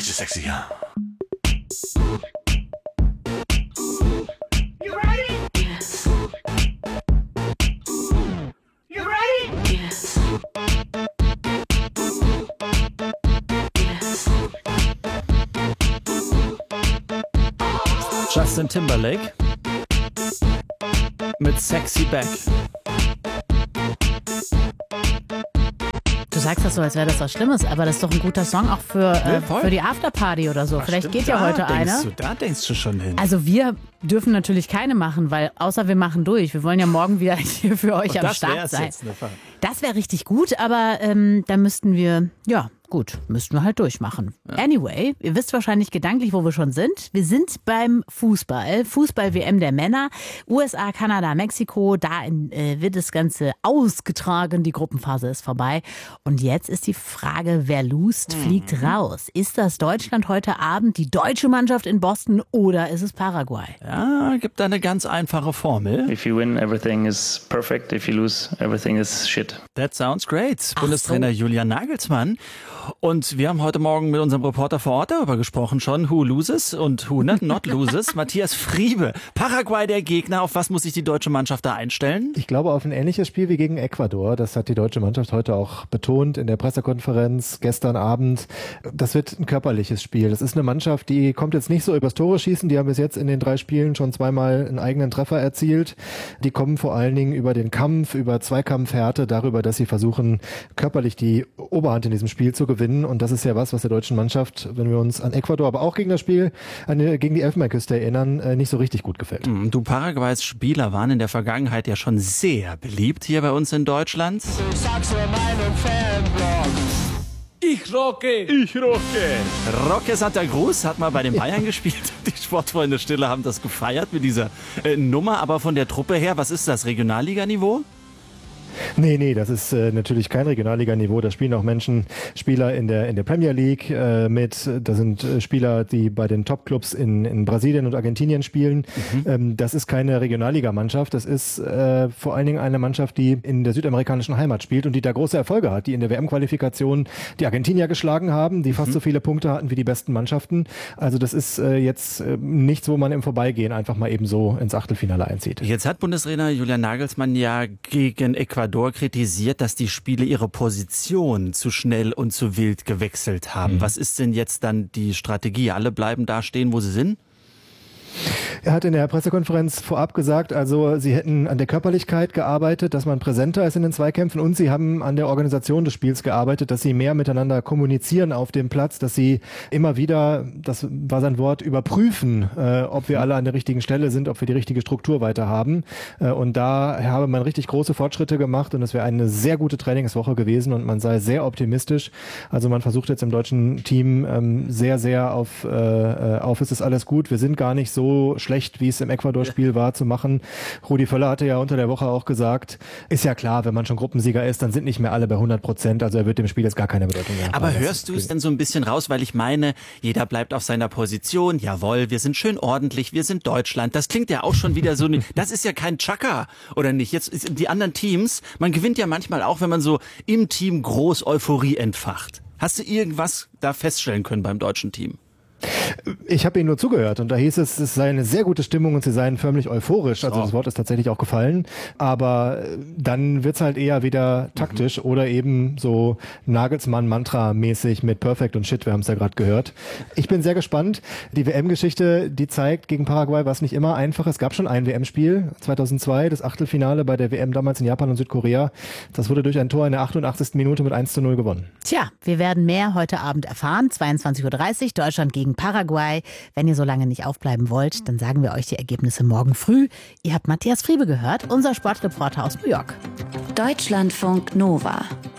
Richtig sexy, ja. You ready? Yes. You ready? Yes. Yes. Justin Timberlake mit Sexy Back. Du sagst das so, als wäre das was Schlimmes, aber das ist doch ein guter Song auch für die Afterparty oder so. Vielleicht geht ja heute eine. Da denkst du schon hin. Also wir dürfen natürlich keine machen, weil außer wir machen durch. Wir wollen ja morgen wieder hier für euch am Start sein. Das wäre richtig gut, aber da müssten wir halt durchmachen. Ja. Anyway, ihr wisst wahrscheinlich gedanklich, wo wir schon sind. Wir sind beim Fußball-WM der Männer. USA, Kanada, Mexiko, da wird das Ganze ausgetragen. Die Gruppenphase ist vorbei. Und jetzt ist die Frage, wer lost, fliegt raus. Ist das Deutschland heute Abend, die deutsche Mannschaft in Boston oder ist es Paraguay? Ja, gibt da eine ganz einfache Formel. If you win, everything is perfect. If you lose, everything is shit. That sounds great. Bundestrainer Julian Nagelsmann. Und wir haben heute Morgen mit unserem Reporter vor Ort darüber gesprochen schon, who loses und who not loses. Matthias Friebe, Paraguay der Gegner. Auf was muss sich die deutsche Mannschaft da einstellen? Ich glaube auf ein ähnliches Spiel wie gegen Ecuador. Das hat die deutsche Mannschaft heute auch betont in der Pressekonferenz gestern Abend. Das wird ein körperliches Spiel. Das ist eine Mannschaft, die kommt jetzt nicht so übers Tore schießen. Die haben bis jetzt in den 3 Spielen schon zweimal einen eigenen Treffer erzielt. Die kommen vor allen Dingen über den Kampf, über Zweikampfhärte, darüber, dass sie versuchen, körperlich die Oberhand in diesem Spiel zu gewinnen. Und das ist ja was der deutschen Mannschaft, wenn wir uns an Ecuador, aber auch gegen das Spiel gegen die Elfenbeinküste erinnern, nicht so richtig gut gefällt. Du, Paraguays Spieler waren in der Vergangenheit ja schon sehr beliebt hier bei uns in Deutschland. Ich sag's für meinen Fanblog. Ich rocke. Roque Santa Cruz hat mal bei den Bayern gespielt. Die Sportfreunde Stille haben das gefeiert mit dieser Nummer. Aber von der Truppe her, was ist das, Regionalliganiveau? Nee, das ist natürlich kein Regionalliganiveau. Da spielen auch Spieler in der Premier League mit. Da sind Spieler, die bei den Top-Clubs in Brasilien und Argentinien spielen. Das ist keine Regionalligamannschaft. Das ist vor allen Dingen eine Mannschaft, die in der südamerikanischen Heimat spielt und die da große Erfolge hat, die in der WM-Qualifikation die Argentinier geschlagen haben, die fast so viele Punkte hatten wie die besten Mannschaften. Also das ist jetzt nichts, wo man im Vorbeigehen einfach mal eben so ins Achtelfinale einzieht. Jetzt hat Bundestrainer Julian Nagelsmann ja gegen Ecuador kritisiert, dass die Spieler ihre Position zu schnell und zu wild gewechselt haben. Was ist denn jetzt dann die Strategie? Alle bleiben da stehen, wo sie sind? Er hat in der Pressekonferenz vorab gesagt, also sie hätten an der Körperlichkeit gearbeitet, dass man präsenter ist in den Zweikämpfen und sie haben an der Organisation des Spiels gearbeitet, dass sie mehr miteinander kommunizieren auf dem Platz, dass sie immer wieder, das war sein Wort, überprüfen, ob wir alle an der richtigen Stelle sind, ob wir die richtige Struktur weiter haben. Und da habe man richtig große Fortschritte gemacht und es wäre eine sehr gute Trainingswoche gewesen und man sei sehr optimistisch. Also man versucht jetzt im deutschen Team sehr auf es ist alles gut, wir sind gar nicht so schlecht, wie es im Ecuador-Spiel war, zu machen. Rudi Völler hatte ja unter der Woche auch gesagt, ist ja klar, wenn man schon Gruppensieger ist, dann sind nicht mehr alle bei 100%, also er wird dem Spiel jetzt gar keine Bedeutung mehr. Aber hörst du es denn so ein bisschen raus, weil ich meine, jeder bleibt auf seiner Position, jawohl, wir sind schön ordentlich, wir sind Deutschland, das klingt ja auch schon wieder so, das ist ja kein Chaka, oder nicht? Jetzt die anderen Teams, man gewinnt ja manchmal auch, wenn man so im Team groß Euphorie entfacht. Hast du irgendwas da feststellen können beim deutschen Team? Ich habe Ihnen nur zugehört und da hieß es sei eine sehr gute Stimmung und sie seien förmlich euphorisch. Also das Wort ist tatsächlich auch gefallen. Aber dann wird's halt eher wieder taktisch oder eben so Nagelsmann-Mantra-mäßig mit Perfect und Shit. Wir haben es ja gerade gehört. Ich bin sehr gespannt. Die WM-Geschichte, die zeigt, gegen Paraguay war es nicht immer einfach. Es gab schon ein WM-Spiel 2002, das Achtelfinale bei der WM damals in Japan und Südkorea. Das wurde durch ein Tor in der 88. Minute mit 1:0 gewonnen. Tja, wir werden mehr heute Abend erfahren. 22:30 Uhr, Deutschland gegen Paraguay. Wenn ihr so lange nicht aufbleiben wollt, dann sagen wir euch die Ergebnisse morgen früh. Ihr habt Matthias Friebe gehört, unser Sportreporter aus New York. Deutschlandfunk Nova